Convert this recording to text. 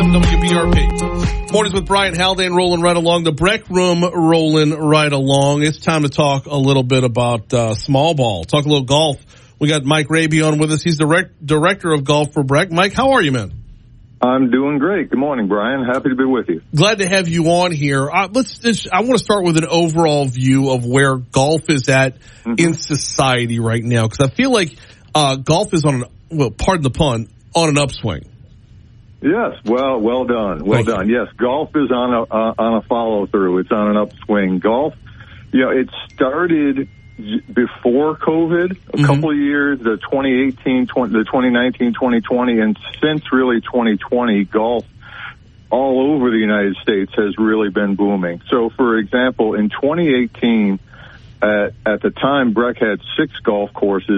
FM, WBRP. Mornings with Brian Haldane rolling right along. The Breck Room rolling right along. It's time to talk a little bit about small ball. Talk a little golf. We got Mike Raby on with us. He's the director of golf for Breck. Mike, how are you, man? I'm doing great. Good morning, Brian. Happy to be with you. Glad to have you on here. I want to start with an overall view of where golf is at in society right now, because I feel like golf is pardon the pun, on an upswing. Yes, well done. Well done. Yes, golf is on a follow through. It's on an upswing. Golf, it started before COVID, a couple of years, the 2018, the 2019, 2020, and since really 2020, golf all over the United States has really been booming. So, for example, in 2018, at the time, Breck had 6 golf courses